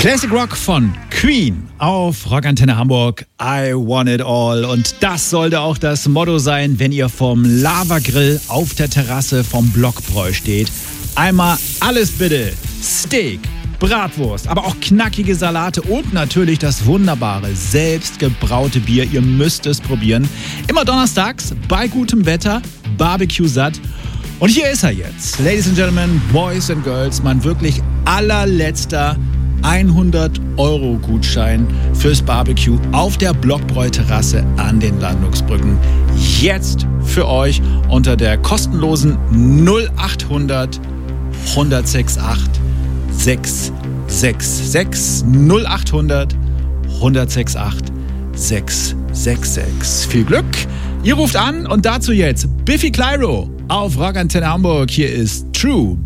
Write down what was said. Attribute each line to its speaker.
Speaker 1: Classic Rock von Queen auf Rockantenne Hamburg. I want it all. Und das sollte auch das Motto sein, wenn ihr vorm Lavagrill auf der Terrasse vom Blockbräu steht. Einmal alles bitte. Steak, Bratwurst, aber auch knackige Salate und natürlich das wunderbare, selbstgebraute Bier. Ihr müsst es probieren. Immer donnerstags bei gutem Wetter, Barbecue satt. Und hier ist er jetzt. Ladies and Gentlemen, Boys and Girls, mein wirklich allerletzter 100-Euro-Gutschein fürs Barbecue auf der Blockbräu-Terrasse an den Landungsbrücken. Jetzt für euch unter der kostenlosen 0800 1068 666 0800 1068 666. Viel Glück! Ihr ruft an und dazu jetzt Biffy Clyro auf Rockantenne Hamburg. Hier ist True.